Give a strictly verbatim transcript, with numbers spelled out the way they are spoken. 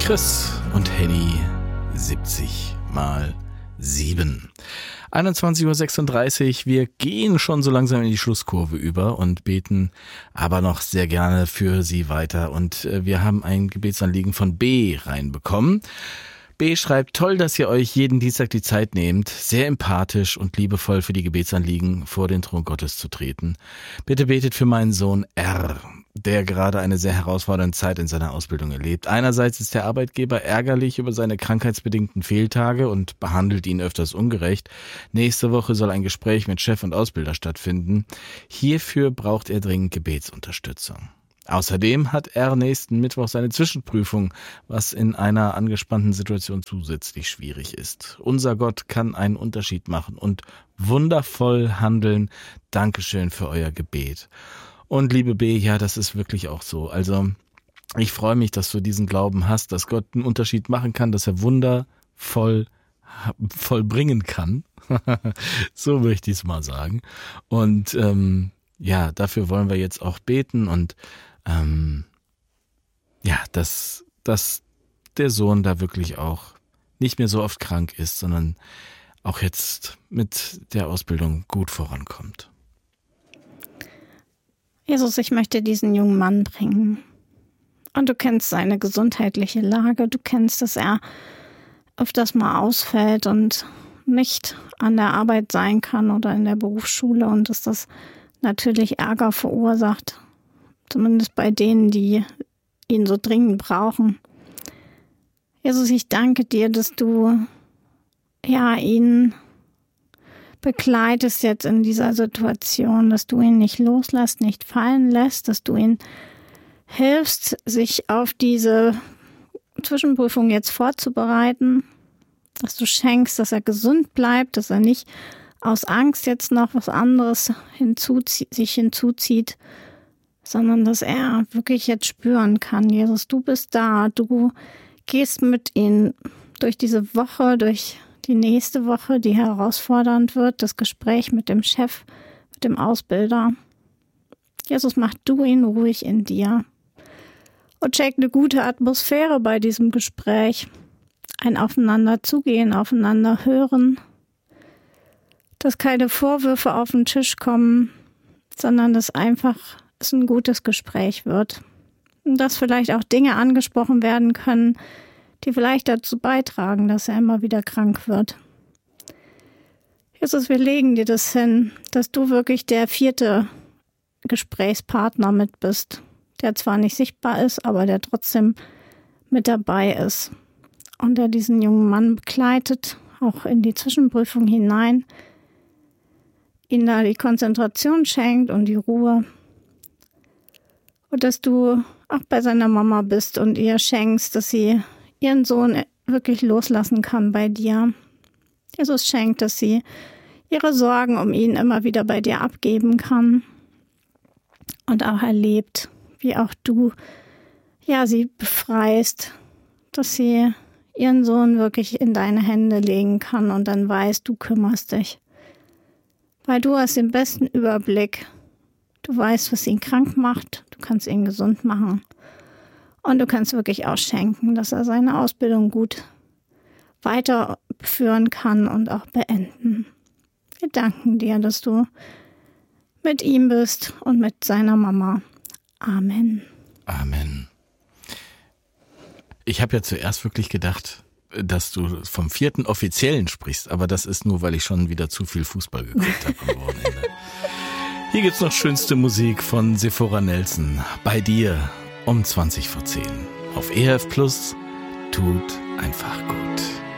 Chris und Henny, siebzig mal sieben. einundzwanzig Uhr sechsunddreißig, wir gehen schon so langsam in die Schlusskurve über und beten aber noch sehr gerne für Sie weiter. Und wir haben ein Gebetsanliegen von B reinbekommen. B schreibt, toll, dass ihr euch jeden Dienstag die Zeit nehmt, sehr empathisch und liebevoll für die Gebetsanliegen vor den Thron Gottes zu treten. Bitte betet für meinen Sohn R., der gerade eine sehr herausfordernde Zeit in seiner Ausbildung erlebt. Einerseits ist der Arbeitgeber ärgerlich über seine krankheitsbedingten Fehltage und behandelt ihn öfters ungerecht. Nächste Woche soll ein Gespräch mit Chef und Ausbilder stattfinden. Hierfür braucht er dringend Gebetsunterstützung. Außerdem hat er nächsten Mittwoch seine Zwischenprüfung, was in einer angespannten Situation zusätzlich schwierig ist. Unser Gott kann einen Unterschied machen und wundervoll handeln. Dankeschön für euer Gebet. Und liebe B, ja, das ist wirklich auch so. Also ich freue mich, dass du diesen Glauben hast, dass Gott einen Unterschied machen kann, dass er wundervoll vollbringen kann. So möchte ich es mal sagen. Und ähm, ja, dafür wollen wir jetzt auch beten und ähm, ja, dass, dass der Sohn da wirklich auch nicht mehr so oft krank ist, sondern auch jetzt mit der Ausbildung gut vorankommt. Jesus, ich möchte diesen jungen Mann bringen. Und du kennst seine gesundheitliche Lage. Du kennst, dass er öfters mal ausfällt und nicht an der Arbeit sein kann oder in der Berufsschule und dass das natürlich Ärger verursacht. Zumindest bei denen, die ihn so dringend brauchen. Jesus, ich danke dir, dass du ja ihn begleitest jetzt in dieser Situation, dass du ihn nicht loslässt, nicht fallen lässt, dass du ihn hilfst, sich auf diese Zwischenprüfung jetzt vorzubereiten, dass du schenkst, dass er gesund bleibt, dass er nicht aus Angst jetzt noch was anderes hinzuzieht, sich hinzuzieht, sondern dass er wirklich jetzt spüren kann, Jesus, du bist da, du gehst mit ihm durch diese Woche, durch die nächste Woche, die herausfordernd wird, das Gespräch mit dem Chef, mit dem Ausbilder. Jesus, mach du ihn ruhig in dir und schenk eine gute Atmosphäre bei diesem Gespräch, ein Aufeinander zugehen, aufeinander hören, dass keine Vorwürfe auf den Tisch kommen, sondern dass einfach es ein gutes Gespräch wird. Und dass vielleicht auch Dinge angesprochen werden können, die vielleicht dazu beitragen, dass er immer wieder krank wird. Jesus, wir legen dir das hin, dass du wirklich der vierte Gesprächspartner mit bist, der zwar nicht sichtbar ist, aber der trotzdem mit dabei ist und der diesen jungen Mann begleitet, auch in die Zwischenprüfung hinein, ihn da die Konzentration schenkt und die Ruhe. Und dass du auch bei seiner Mama bist und ihr schenkst, dass sie ihren Sohn wirklich loslassen kann bei dir. Jesus schenkt, dass sie ihre Sorgen um ihn immer wieder bei dir abgeben kann und auch erlebt, wie auch du ja sie befreist, dass sie ihren Sohn wirklich in deine Hände legen kann und dann weiß, du kümmerst dich. Weil du hast den besten Überblick. Du weißt, was ihn krank macht. Du kannst ihn gesund machen. Und du kannst wirklich auch schenken, dass er seine Ausbildung gut weiterführen kann und auch beenden. Wir danken dir, dass du mit ihm bist und mit seiner Mama. Amen. Amen. Ich habe ja zuerst wirklich gedacht, dass du vom vierten Offiziellen sprichst, aber das ist nur, weil ich schon wieder zu viel Fußball geguckt habe am Wochenende. Hier gibt's noch schönste Musik von Sephora Nelson. Bei dir um zwanzig vor zehn. Auf E F Plus tut einfach gut.